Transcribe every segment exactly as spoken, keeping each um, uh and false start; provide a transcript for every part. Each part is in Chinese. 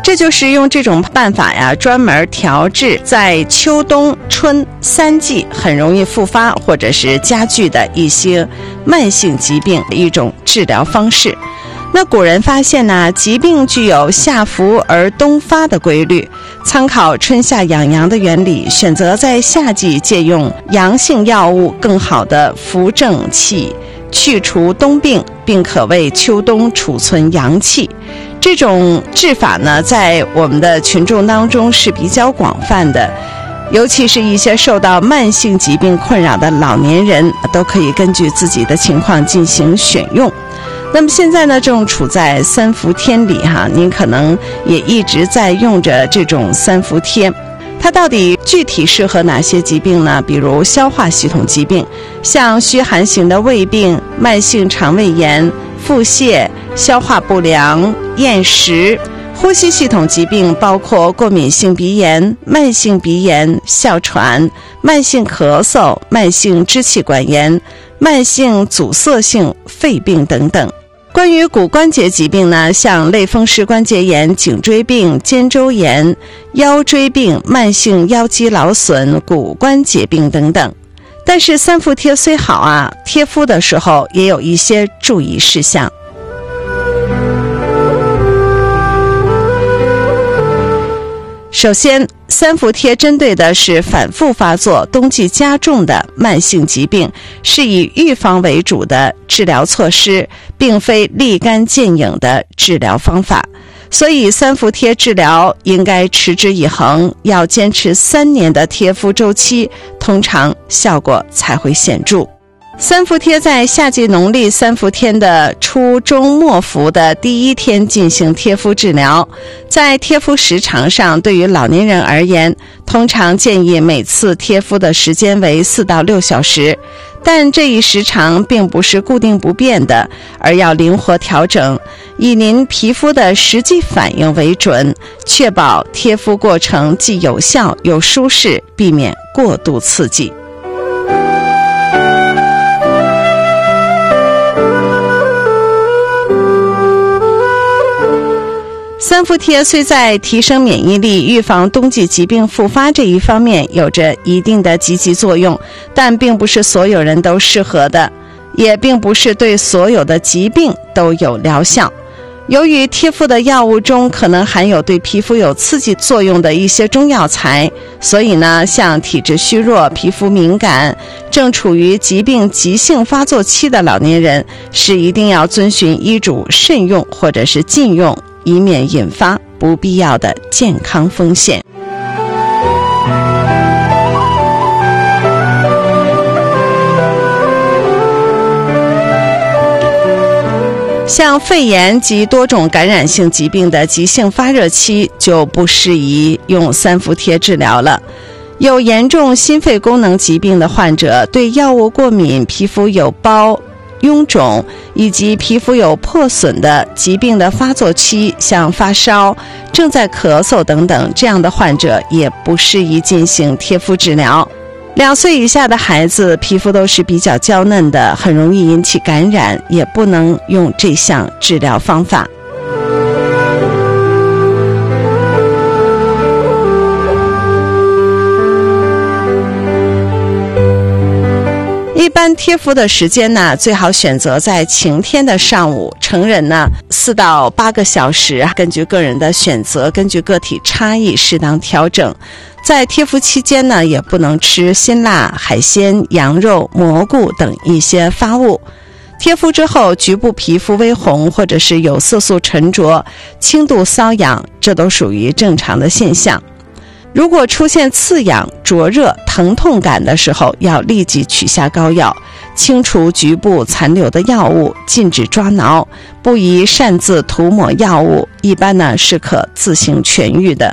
这就是用这种办法呀，专门调治在秋冬春三季很容易复发或者是加剧的一些慢性疾病的一种治疗方式。那古人发现呢，疾病具有夏服而冬发的规律，参考春夏养阳的原理，选择在夏季借用阳性药物，更好的扶正气，去除冬病，并可为秋冬储存阳气。这种治法呢，在我们的群众当中是比较广泛的，尤其是一些受到慢性疾病困扰的老年人，都可以根据自己的情况进行选用。那么现在呢，正处在三伏天里哈，您可能也一直在用着这种三伏贴。它到底具体适合哪些疾病呢？比如消化系统疾病，像虚寒型的胃病、慢性肠胃炎、腹泻、消化不良、厌食；呼吸系统疾病包括过敏性鼻炎、慢性鼻炎、哮喘、慢性咳嗽、慢性支气管炎、慢性阻塞性肺病等等。关于骨关节疾病呢，像类风湿关节炎、颈椎病、肩周炎、腰椎病、慢性腰肌劳损、骨关节病等等。但是三伏贴虽好啊，贴敷的时候也有一些注意事项。首先，三伏贴针对的是反复发作、冬季加重的慢性疾病，是以预防为主的治疗措施，并非立竿见影的治疗方法。所以三伏贴治疗应该持之以恒，要坚持三年的贴敷周期，通常效果才会显著。三伏贴在夏季农历三伏天的初中末伏的第一天进行贴敷治疗。在贴敷时长上，对于老年人而言，通常建议每次贴敷的时间为四到六小时，但这一时长并不是固定不变的，而要灵活调整，以您皮肤的实际反应为准，确保贴敷过程既有效又舒适，避免过度刺激。三伏贴虽在提升免疫力、预防冬季疾病复发这一方面有着一定的积极作用，但并不是所有人都适合的，也并不是对所有的疾病都有疗效。由于贴敷的药物中可能含有对皮肤有刺激作用的一些中药材，所以呢，像体质虚弱、皮肤敏感、正处于疾病急性发作期的老年人，是一定要遵循医嘱慎用或者是禁用，以免引发不必要的健康风险。像肺炎及多种感染性疾病的急性发热期就不适宜用三伏贴治疗了。有严重心肺功能疾病的患者，对药物过敏、皮肤有包、臃肿以及皮肤有破损的疾病的发作期，像发烧、正在咳嗽等等，这样的患者也不适宜进行贴敷治疗。两岁以下的孩子皮肤都是比较娇嫩的，很容易引起感染，也不能用这项治疗方法。一般贴敷的时间呢，最好选择在晴天的上午，成人呢四到八个小时，根据个人的选择，根据个体差异适当调整。在贴敷期间呢，也不能吃辛辣、海鲜、羊肉、蘑菇等一些发物。贴敷之后，局部皮肤微红或者是有色素沉着、轻度瘙痒，这都属于正常的现象。如果出现刺痒、灼热、疼痛感的时候，要立即取下膏药，清除局部残留的药物，禁止抓挠，不宜擅自涂抹药物，一般呢是可自行痊愈的。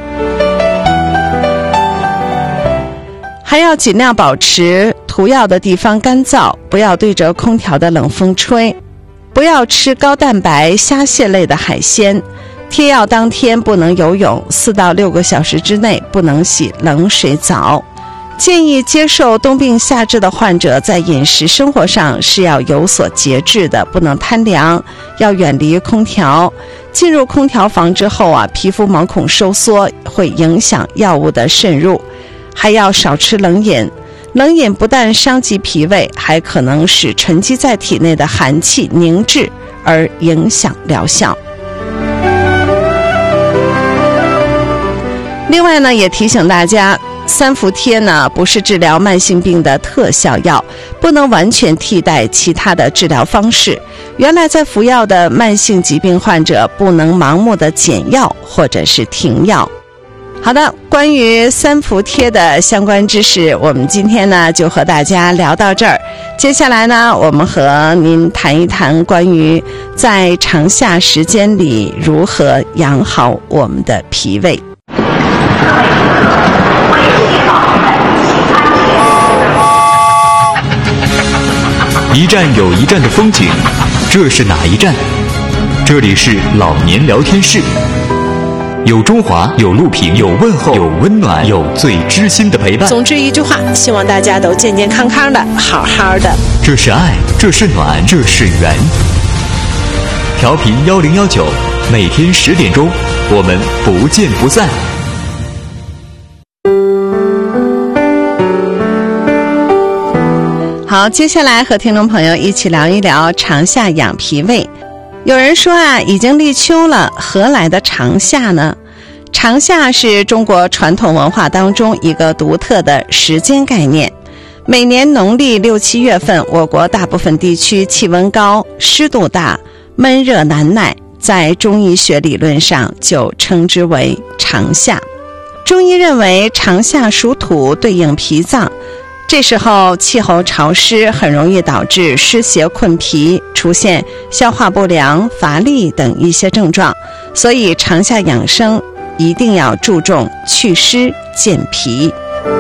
还要尽量保持涂药的地方干燥，不要对着空调的冷风吹，不要吃高蛋白、虾蟹类的海鲜。贴药当天不能游泳，四到六个小时之内不能洗冷水澡。 建议接受冬病夏治的患者在饮食生活上是要有所节制的，不能贪凉，要远离空调。进入空调房之后啊，皮肤毛孔收缩，会影响药物的渗入，还要少吃冷饮。冷饮不但伤及脾胃，还可能使沉积在体内的寒气凝滞，而影响疗效。另外呢，也提醒大家，三伏贴呢不是治疗慢性病的特效药，不能完全替代其他的治疗方式。原来在服药的慢性疾病患者不能盲目的减药或者是停药。好的，关于三伏贴的相关知识，我们今天呢就和大家聊到这儿。接下来呢，我们和您谈一谈关于在长夏时间里如何养好我们的脾胃。 一站有一站的风景，这是哪一站？这里是老年聊天室，有中华，有录屏，有问候，有温暖，有最知心的陪伴。 总之一句话，希望大家都健健康康的，好好的。 这是爱，这是暖，这是缘。调频幺零幺九，每天十点钟，我们不见不散。 好，接下来和听众朋友一起聊一聊长夏养脾胃。有人说啊，已经立秋了，何来的长夏呢？长夏是中国传统文化当中一个独特的时间概念。每年农历六七月份，我国大部分地区气温高，湿度大，闷热难耐，在中医学理论上就称之为长夏。中医认为长夏属土，对应脾脏，这时候气候潮湿，很容易导致湿邪困脾，出现消化不良、乏力等一些症状，所以长夏养生一定要注重祛湿健脾。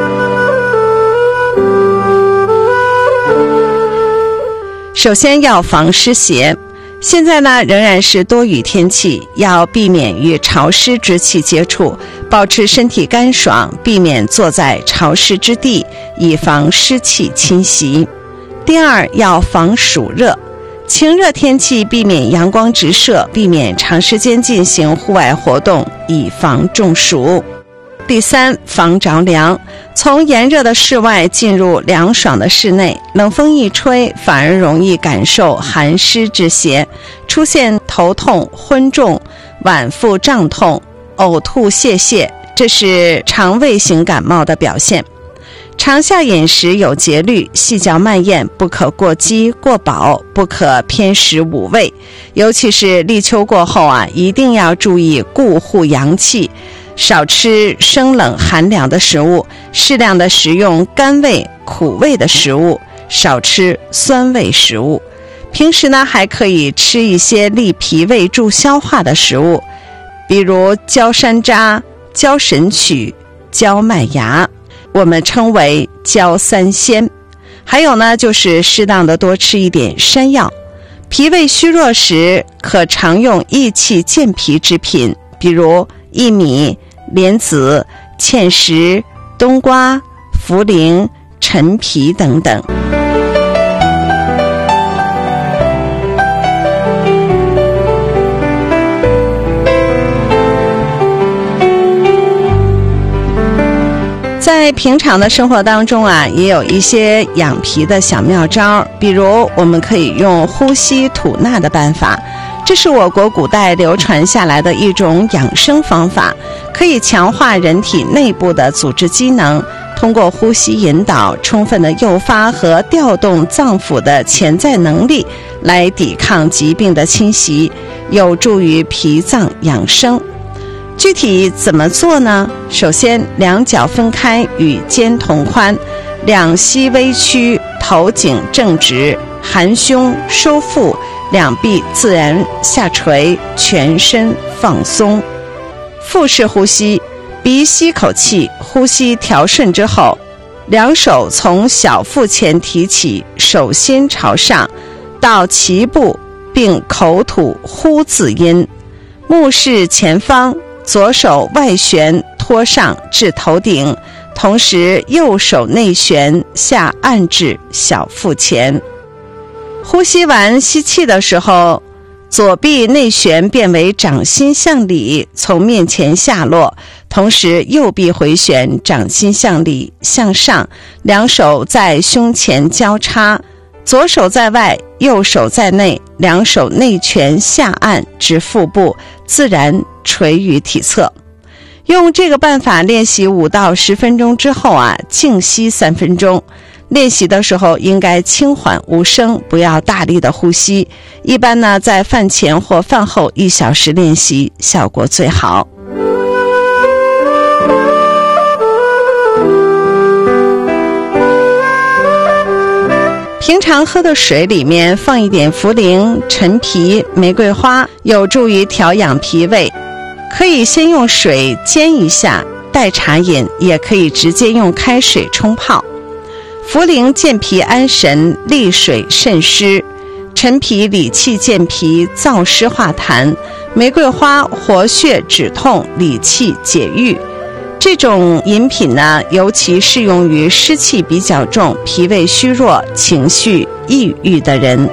首先要防湿邪，现在呢仍然是多雨天气，要避免与潮湿之气接触，保持身体干爽，避免坐在潮湿之地，以防湿气侵袭。第二，要防暑热，晴热天气避免阳光直射，避免长时间进行户外活动，以防中暑。第三，防着凉，从炎热的室外进入凉爽的室内，冷风一吹，反而容易感受寒湿之邪，出现头痛、昏重、脘腹胀痛、呕吐泄泻，这是肠胃型感冒的表现。长夏饮食有节律，细嚼慢咽，不可过饥过饱，不可偏食五味。尤其是立秋过后啊，一定要注意固护阳气，少吃生冷寒凉的食物，适量的食用甘味苦味的食物，少吃酸味食物。平时呢，还可以吃一些利脾胃助消化的食物，比如焦山楂、焦神曲、焦麦芽，我们称为焦三鲜。还有呢，就是适当的多吃一点山药。脾胃虚弱时，可常用益气健脾之品，比如薏米、莲子、芡实、冬瓜、茯苓、陈皮等等。在平常的生活当中啊，也有一些养脾的小妙招，比如我们可以用呼吸吐纳的办法，这是我国古代流传下来的一种养生方法，可以强化人体内部的组织机能，通过呼吸引导，充分的诱发和调动脏腑的潜在能力，来抵抗疾病的侵袭，有助于脾脏养生。具体怎么做呢？首先，两脚分开与肩同宽，两膝微屈，头颈正直，含胸收腹，两臂自然下垂，全身放松。腹式呼吸，鼻吸口气，呼吸调顺之后，两手从小腹前提起，手心朝上，到脐部，并口吐呼字音。目视前方，左手外旋托上至头顶， 同时右手内旋，下按至小腹前。呼吸完吸气的时候，左臂内旋变为掌心向里，从面前下落，同时右臂回旋，掌心向里向上，两手在胸前交叉，左手在外，右手在内，两手内拳下按至腹部，自然垂于体侧。用这个办法练习五到十分钟之后啊，静息三分钟。练习的时候应该轻缓无声，不要大力的呼吸。一般呢，在饭前或饭后一小时练习，效果最好。平常喝的水里面放一点茯苓、陈皮、玫瑰花，有助于调养脾胃。可以先用水煎一下，代茶饮，也可以直接用开水冲泡。茯苓健脾安神，利水渗湿；陈皮理气健脾，燥湿化痰；玫瑰花活血止痛，理气解郁。这种饮品呢，尤其适用于湿气比较重、脾胃虚弱、情绪抑郁的人。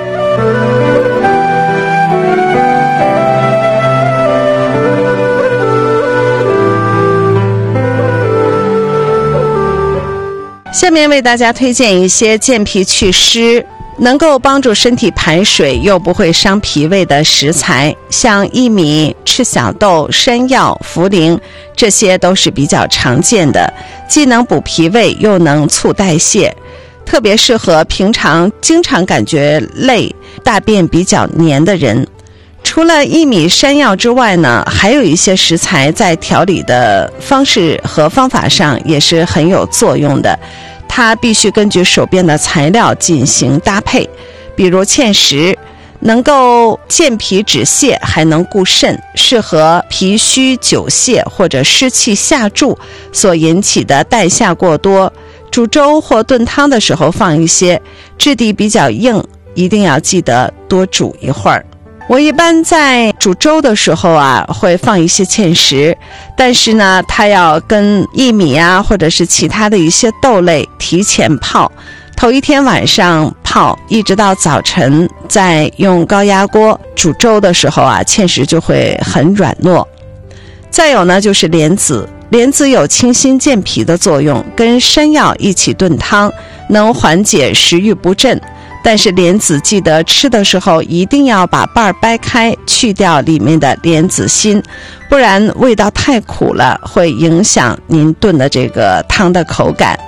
下面为大家推荐一些健脾祛湿，能够帮助身体排水又不会伤脾胃的食材，像薏米、赤小豆、山药、茯苓，这些都是比较常见的，既能补脾胃又能促代谢，特别适合平常经常感觉累、大便比较黏的人。除了薏米、山药之外呢，还有一些食材在调理的方式和方法上也是很有作用的，它必须根据手边的材料进行搭配。比如芡实，能够健脾止泻，还能固肾，适合脾虚久泻或者湿气下注所引起的带下过多。煮粥或炖汤的时候放一些，质地比较硬，一定要记得多煮一会儿。我一般在煮粥的时候啊，会放一些芡实，但是呢，它要跟薏米啊，或者是其他的一些豆类提前泡，头一天晚上泡，一直到早晨，再用高压锅煮粥的时候啊，芡实就会很软糯。再有呢，就是莲子，莲子有清心健脾的作用，跟山药一起炖汤，能缓解食欲不振。但是莲子记得吃的时候一定要把瓣掰开，去掉里面的莲子心，不然味道太苦了，会影响您炖的这个汤的口感。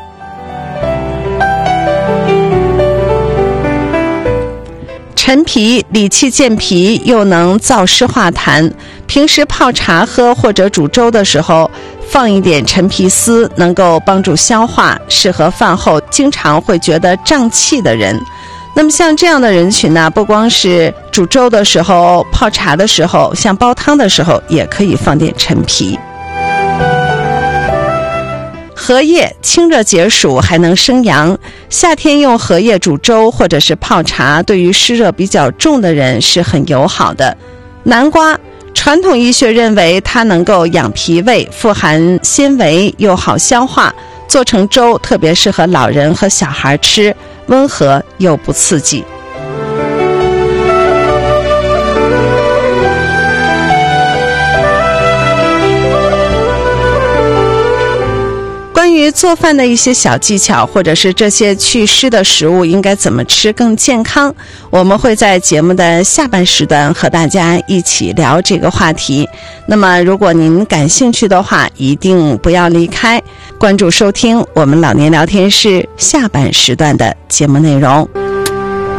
陈皮理气健脾，又能燥湿化痰，平时泡茶喝或者煮粥的时候放一点陈皮丝，能够帮助消化，适合饭后经常会觉得胀气的人。那么像这样的人群呢，不光是煮粥的时候、泡茶的时候，像煲汤的时候也可以放点陈皮。荷叶清热解暑，还能生阳，夏天用荷叶煮粥或者是泡茶，对于湿热比较重的人是很友好的。南瓜，传统医学认为它能够养脾胃，富含纤维，又好消化，做成粥特别适合老人和小孩吃，温和又不刺激。关于做饭的一些小技巧，或者是这些祛湿的食物应该怎么吃更健康，我们会在节目的下半时段和大家一起聊这个话题。那么如果您感兴趣的话，一定不要离开，关注收听我们老年聊天室下半时段的节目内容。